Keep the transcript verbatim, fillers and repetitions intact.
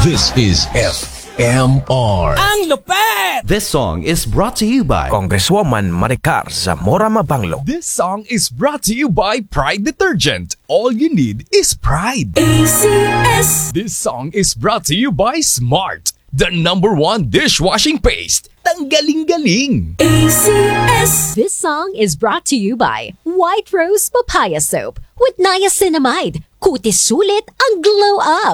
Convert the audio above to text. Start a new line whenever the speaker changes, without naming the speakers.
This is F M R.
Ang lupet!
This song is brought to you by
Congresswoman Maricar Zamora Mabanglo.
This song is brought to you by Pride Detergent. All you need is pride.
A C S.
This song is brought to you by Smart, the number one dishwashing paste. Tanggaling-galing.
A C S.
This song is brought to you by White Rose Papaya Soap with niacinamide. Kutis sulit ang glow up.